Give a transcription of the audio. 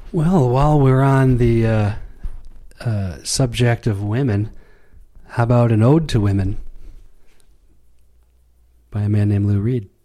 Well, while we're on the subject of women, how about an ode to women by a man named Lou Reed?